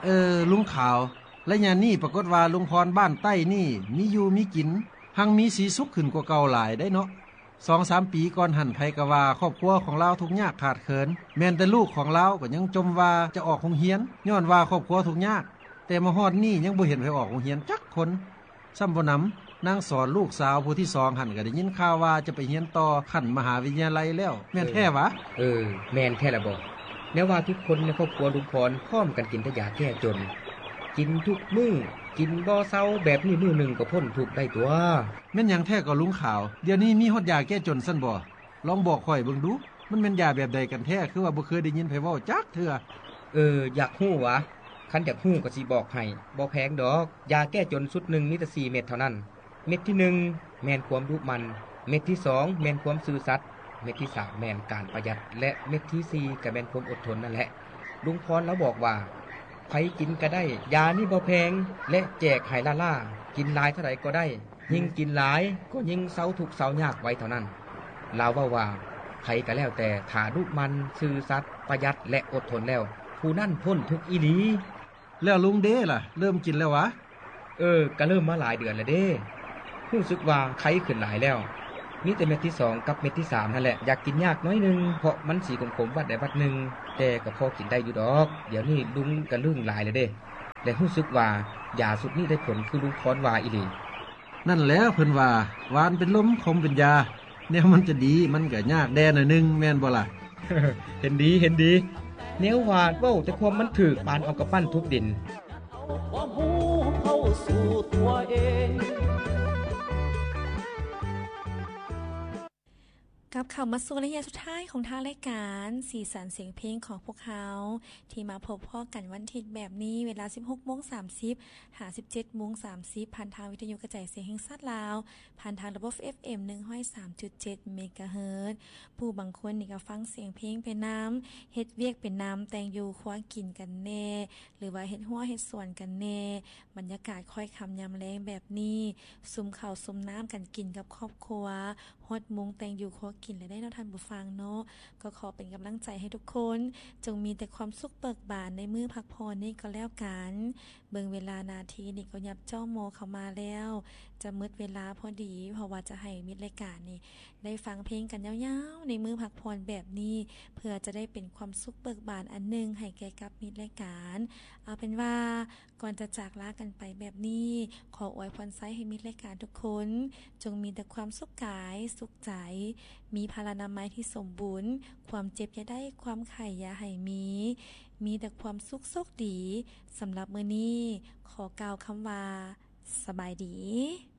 ลุงขาวและยามนี้ปรากฏว่าลุงพรบ้านใต้นี่มีอยู่มีกินหังมีสีสุขขึ้นกว่าเก่าหลายได้เนาะ2-3 ปีก่อนหันไผก็ว่าครอบครัวของเราทุกข์ยากขาดเขินแม้นแต่ลูกของเราก็ยังจมว่าจะออกโรงเรียนย้อนว่าครอบครัวทุกข์ยากแต่มาฮอดนี้ยังบ่เห็นไผออกโรงเรียนจักคนซ้ำบ่นำนางสอนลูกสาวผู้ที่2หันก็ได้ยินข่าวว่าจะไปเรียนต่อขั้นมหาวิทยาลัยแล้วแม่นแท้วะแม่นแท้ละบ่แม้ว่าทุกคนในครอบครัวลุงพรพร้อมกันกินแต่ยาแก้จนกินทุกมื้อกินบ่เซาแบบนี้มื้อนึงก็พ้นทุกข์ได้ตัวแม่นหยังแท้ก็ลุงขาวเดี๋ยวนี้มีฮอดยาแก้จนซั่นบ่ลองบอกข่อยเบิ่งดูมันแม่นยาแบบใดกันแท้คือว่าบ่เคยได้ยินไผเว้าจักเทื่ออยากฮู้วะคันอยากฮู้ก็สิบอกให้บ่แพงดอกยาแก้จนสุดนึงมีแต่4เม็ดเท่านั้นเม็ดที่1แม่นความดุมันเม็ดที่2แม่นความซื่อสัตย์เม็ดที่3แม่นการประหยัดและเม็ดที่4ก็แม่นความอดทนนั่นแหละลุงพรแล้วบอกว่าใครกินก็ได้ยานี่บ่แพงและแจกให้ล่ากินหลายเท่าใดก็ได้ยิ่งกินหลายก็ยิ่งเซาทุกข์เซายากไว้เท่านั้นลาวว่าใครก็แล้วแต่ถ้าดุมันซื่อสัตย์ประหยัดและอดทนแล้วผู้นั้นพ้นทุกข์อีหลีแล้วลุงเด้ล่ะเริ่มกินแล้ววะก็เริ่มมาหลายเดือนแล้วเด้รู้สึกว่าไข้ขึ้นหลายแล้วมีแต่เม็ดที่2กับเม็ดที่3นั่นแหละอยากกินยากน้อยนึงเพราะมันสีขมๆวัดใดวัดนึงแต่ก็พอกินได้อยู่ดอกเดี๋ยวนี้ลุงก็ลึ่งหลายแล้วเด้และรู้สึกว่ายาสุดนี้ได้ผลคือลุงพรว่าอีหลีนั่นแล้วเพิ่นว่าหวานเป็นลมคมเป็นยาแนวมันจะดีมันก็ยากแดนหน่อยนึงแม่นบ่ล่ะเห็นดีแนวว่าเว้าแต่ความมันถูกปานเอากระปั้นทุบดินความรู้เข้าสู่ตัวเองกับข่าวมาสู่ระยะสุดท้ายของทางรายการสีสันเสียงเพลงของพวกเขาที่มาพบพ่อกันวันอาทิตย์แบบนี้เวลา 16:30 17:30 ผ่านทางวิทยุกระจายเสียงแห่งชาติลาวผ่านทางระบบ FM 103.7 เมกะเฮิรตซ์ผู้บางคนนี่ก็ฟังเสียงเพลงเป็นน้ำเฮ็ดเวียกเป็นน้ำแต่งอยู่คว้ากินกันแน่หรือว่าเฮ็ดหัวเฮ็ดสวนกันแน่บรรยากาศค่อยคำยามแลงแบบนี้ซุมข้าวซุมน้ำกันกินกับครอบครัวฮอดมุงแต่งอยู่คว้ากินและได้เนาะท่านผู้ฟังเนาะก็ขอเป็นกำลังใจให้ทุกคนจงมีแต่ความสุขเบิกบานในมื้อพักผ่อนนี่ก็แล้วกันเบิ่งเวลานาทีนี่ก็ยับจ้อโมเข้ามาแล้วจะมืดเวลาพอดีเพราะว่าจะให้มิตรรายการนี่ได้ฟังเพลงกันยาวๆในมื้อพักผ่อนแบบนี้เพื่อจะได้เป็นความสุขเบิกบานอันนึงให้แก่กับมิตรรายการเอาเป็นว่าก่อนจะจากลากันไปแบบนี้ขออวยพรไซให้มิตรรายการทุกคนจงมีแต่ความสุขกายสุขใจมีพลานามัยที่สมบูรณ์ความเจ็บอย่าได้ความไข้อย่าให้มีแต่ความสุขโชคดีสำหรับมื้อนี้ขอกล่าวคำว่าสบายดี